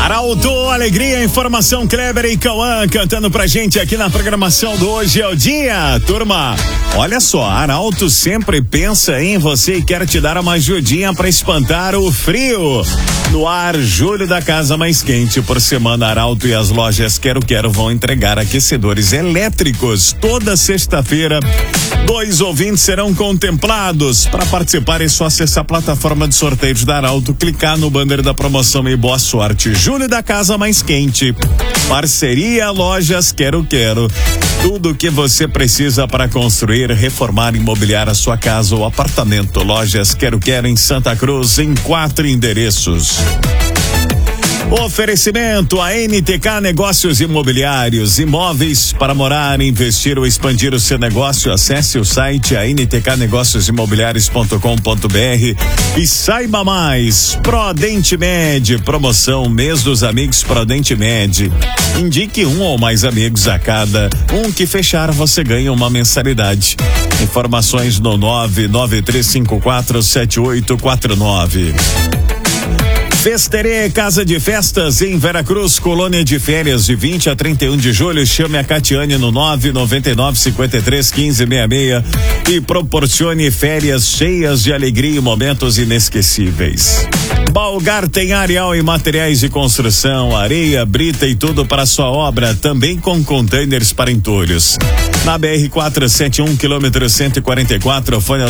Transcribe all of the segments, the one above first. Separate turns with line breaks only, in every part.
Arauto, alegria, informação, Kleber e Cauã cantando pra gente aqui na programação do Hoje é o Dia. Turma, olha só, Arauto sempre pensa em você e quer te dar uma ajudinha pra espantar o frio. No ar, julho da casa mais quente por semana, Arauto e as lojas Quero vão entregar aquecedores elétricos toda sexta-feira. 2 ouvintes serão contemplados. Para participar é só acessar a plataforma de sorteios da Arauto, clicar no banner da promoção e boa sorte. Julho da casa mais quente. Parceria Lojas Quero. Tudo o que você precisa para construir, reformar, imobiliar a sua casa ou apartamento. Lojas Quero em Santa Cruz, em 4 endereços. Oferecimento a NTK Negócios Imobiliários, imóveis para morar, investir ou expandir o seu negócio. Acesse o site ntknegociosimobiliarios.com.br e saiba mais. Prodente Med, promoção mês dos amigos Prodente Med. Indique um ou mais amigos a cada um que fechar, você ganha uma mensalidade. Informações no 993547849. Festerê, Casa de Festas em Veracruz, colônia de férias de 20 a 31 de julho. Chame a Catiane no 999531566 e proporcione férias cheias de alegria e momentos inesquecíveis. Balgar tem areal e materiais de construção, areia, brita e tudo para sua obra, também com containers para entulhos. Na BR-471, quilômetro 144, fone ao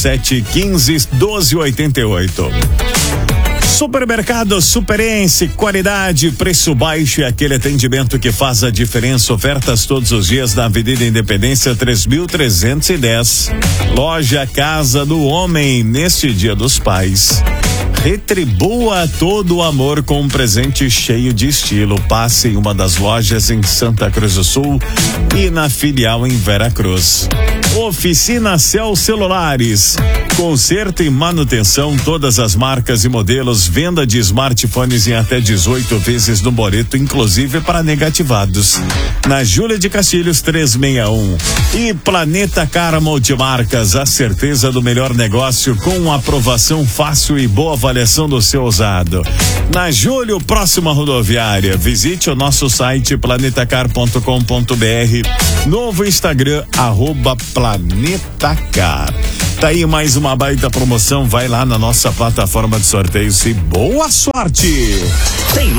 3715-1288. Supermercado Superense, qualidade, preço baixo e aquele atendimento que faz a diferença. Ofertas todos os dias na Avenida Independência 3310. Loja Casa do Homem, neste Dia dos Pais. Retribua todo o amor com um presente cheio de estilo. Passe em uma das lojas em Santa Cruz do Sul e na filial em Veracruz. Oficina Cell Celulares, conserto e manutenção, todas as marcas e modelos, venda de smartphones em até 18 vezes no boleto, inclusive para negativados. Na Júlia de Castilhos 361. E Planeta Car Multimarcas, a certeza do melhor negócio com aprovação fácil e boa avaliação do seu usado. Na Júlio, próxima rodoviária. Visite o nosso site planetacar.com.br. Novo Instagram, @PlanetaCar. Tá aí mais uma baita promoção. Vai lá na nossa plataforma de sorteios e boa sorte!